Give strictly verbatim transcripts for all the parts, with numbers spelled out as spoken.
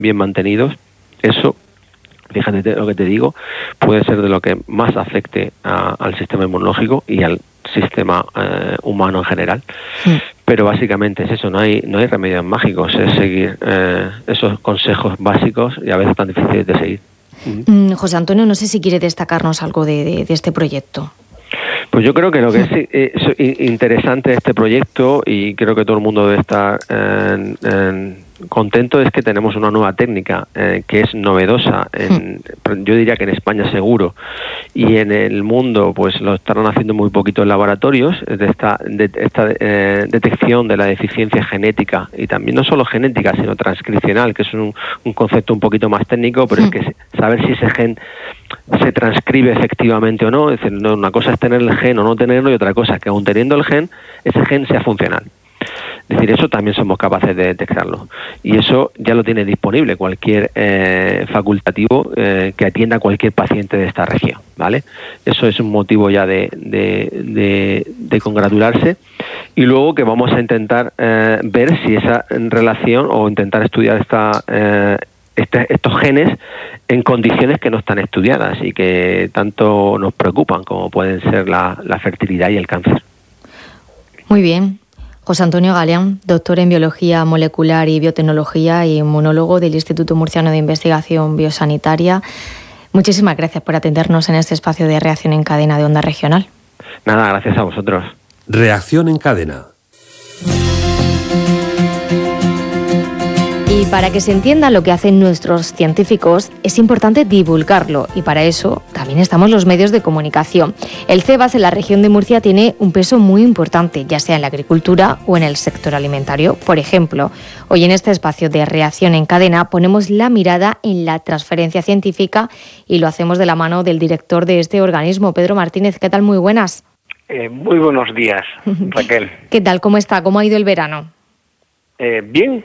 bien mantenidos, eso, fíjate lo que te digo, puede ser de lo que más afecte a, al sistema inmunológico y al sistema eh, humano en general. Sí. Pero básicamente es eso, no hay no hay remedios mágicos, es seguir eh, esos consejos básicos y a veces tan difíciles de seguir. Mm, José Antonio, no sé si quiere destacarnos algo de, de, de este proyecto. Pues yo creo que lo que es, es interesante de este proyecto, y creo que todo el mundo debe estar eh, eh, contento, es que tenemos una nueva técnica eh, que es novedosa, en, yo diría que en España seguro, y en el mundo pues lo estarán haciendo muy poquito en laboratorios, de esta, de, esta eh, detección de la deficiencia genética, y también no solo genética, sino transcripcional, que es un, un concepto un poquito más técnico, pero es que saber si ese gen se transcribe efectivamente o no. Es decir, no, una cosa es tener el gen o no tenerlo, y otra cosa es que aun teniendo el gen, ese gen sea funcional. Es decir, eso también somos capaces de detectarlo. Y eso ya lo tiene disponible cualquier eh, facultativo eh, que atienda a cualquier paciente de esta región, ¿vale? Eso es un motivo ya de, de, de, de congratularse. Y luego que vamos a intentar eh, ver si esa relación, o intentar estudiar esta eh, Este, estos genes en condiciones que no están estudiadas y que tanto nos preocupan, como pueden ser la, la fertilidad y el cáncer. Muy bien. José Antonio Galeán, doctor en Biología Molecular y Biotecnología y inmunólogo del Instituto Murciano de Investigación Biosanitaria. Muchísimas gracias por atendernos en este espacio de Reacción en Cadena de Onda Regional. Nada, gracias a vosotros. Reacción en Cadena. Y para que se entienda lo que hacen nuestros científicos, es importante divulgarlo, y para eso también estamos los medios de comunicación. El CEBAS en la región de Murcia tiene un peso muy importante, ya sea en la agricultura o en el sector alimentario. Por ejemplo, hoy en este espacio de Reacción en Cadena ponemos la mirada en la transferencia científica, y lo hacemos de la mano del director de este organismo, Pedro Martínez. ¿Qué tal? Muy buenas. Eh, muy buenos días, Raquel. ¿Qué tal? ¿Cómo está? ¿Cómo ha ido el verano? Eh, bien.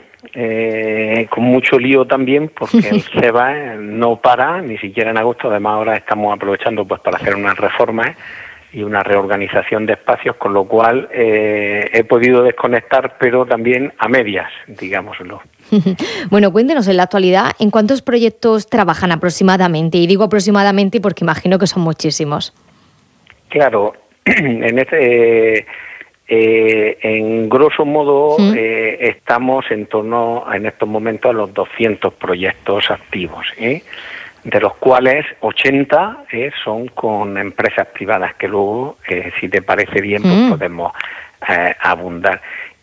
Eh, con mucho lío también, porque el CEBAS no para, ni siquiera en agosto. Además, ahora estamos aprovechando pues para hacer unas reformas y una reorganización de espacios, con lo cual eh, he podido desconectar, pero también a medias, digámoslo. Bueno, cuéntenos en la actualidad, ¿en cuántos proyectos trabajan aproximadamente? Y digo aproximadamente porque imagino que son muchísimos. Claro, en este... Eh, Eh, en grosso modo, ¿sí? eh, estamos en torno, en estos momentos, a los doscientos proyectos activos, ¿eh? de los cuales ochenta eh, son con empresas privadas, que luego, eh, si te parece bien, pues mm. podemos eh, abundar.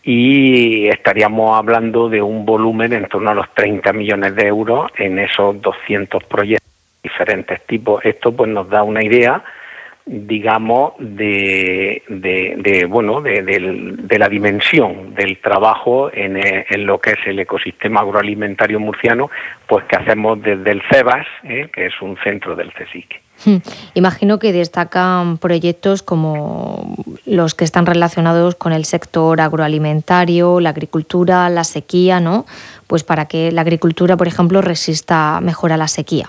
Y estaríamos hablando de un volumen en torno a los treinta millones de euros en esos doscientos proyectos de diferentes tipos. Esto pues nos da una idea, digamos, de, de, de bueno, de, de, de la dimensión del trabajo en, en lo que es el ecosistema agroalimentario murciano, pues que hacemos desde el CEBAS, ¿eh? que es un centro del CSIC. Hmm. Imagino que destacan proyectos como los que están relacionados con el sector agroalimentario, la agricultura, la sequía, ¿no? Pues para que la agricultura, por ejemplo, resista mejor a la sequía.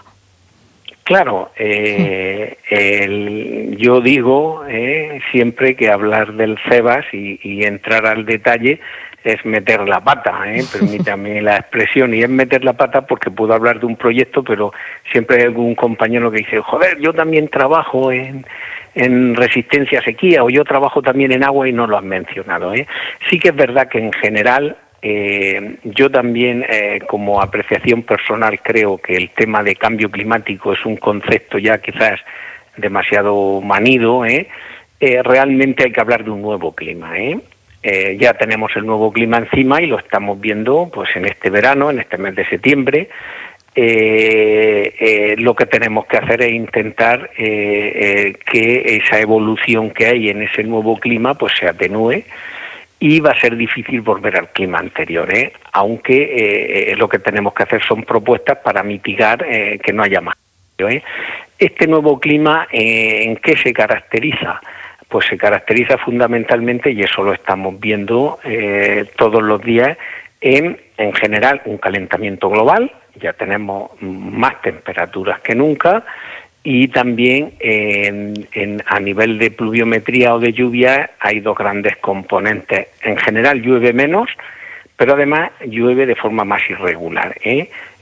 Claro, eh, el, yo digo eh, siempre que hablar del CEBAS y, y entrar al detalle es meter la pata, eh, permítame la expresión, y es meter la pata porque puedo hablar de un proyecto, pero siempre hay algún compañero que dice, joder, yo también trabajo en, en resistencia a sequía, o yo trabajo también en agua y no lo han mencionado. Eh. Sí que es verdad que en general, Eh, yo también, eh, como apreciación personal, creo que el tema de cambio climático es un concepto ya quizás demasiado manido, ¿eh? Eh, realmente hay que hablar de un nuevo clima, ¿eh? Eh, ya tenemos el nuevo clima encima y lo estamos viendo pues en este verano, en este mes de septiembre. Eh, eh, lo que tenemos que hacer es intentar eh, eh, que esa evolución que hay en ese nuevo clima pues se atenúe, y va a ser difícil volver al clima anterior, ¿eh? aunque eh, lo que tenemos que hacer son propuestas para mitigar eh, que no haya más. ¿eh? Este nuevo clima, eh, ¿en qué se caracteriza? Pues se caracteriza fundamentalmente, y eso lo estamos viendo eh, todos los días, en, en general un calentamiento global. Ya tenemos más temperaturas que nunca, y también en, en, a nivel de pluviometría o de lluvia hay dos grandes componentes. En general llueve menos, pero además llueve de forma más irregular, ¿eh?